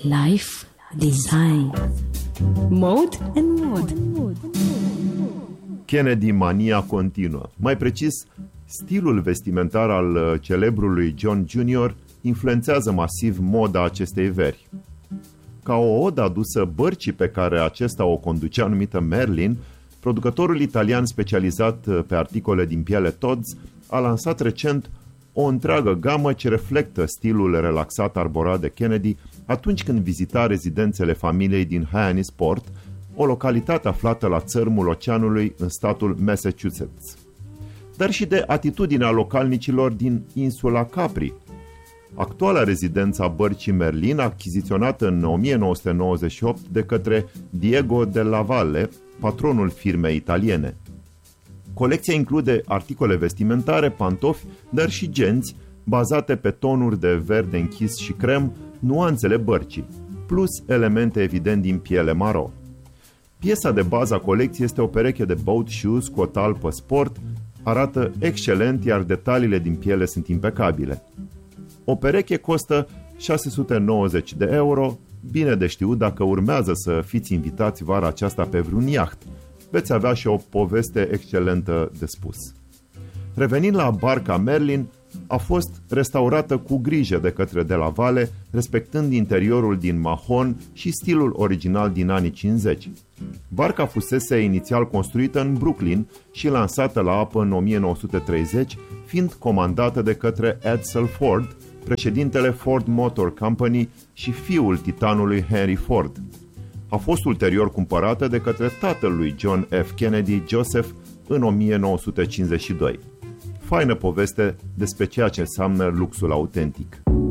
Life Design. Mode and Mood. Kennedy mania continuă. Mai precis, stilul vestimentar al celebrului John Jr. influențează masiv moda acestei veri. Ca o odă adusă bărcii pe care acesta o conducea, numită Merlin, producătorul italian specializat pe articole din piele Tod's a lansat recent o întreagă gamă ce reflectă stilul relaxat arborat de Kennedy atunci când vizita rezidențele familiei din Hyannisport, o localitate aflată la țărmul oceanului în statul Massachusetts. Dar și de atitudinea localnicilor din insula Capri. Actuala rezidență a bărcii Merlin, achiziționată în 1998 de către Diego della Valle, patronul firmei italiene. Colecția include articole vestimentare, pantofi, dar și genți, bazate pe tonuri de verde închis și crem, nuanțele bărcii, plus elemente evident din piele maro. Piesa de bază a colecției este o pereche de boat shoes cu o talpă sport, arată excelent, iar detaliile din piele sunt impecabile. O pereche costă 690 de euro, bine de știut dacă urmează să fiți invitați vara aceasta pe vreun iaht. Veți avea și o poveste excelentă de spus. Revenind la barca Merlin, a fost restaurată cu grijă de către De La Valle, respectând interiorul din mahon și stilul original din anii 50. Barca fusese inițial construită în Brooklyn și lansată la apă în 1930, fiind comandată de către Edsel Ford, președintele Ford Motor Company și fiul titanului Henry Ford. A fost ulterior cumpărată de către tatăl lui John F. Kennedy, Joseph, în 1952. Faină poveste despre ceea ce înseamnă luxul autentic.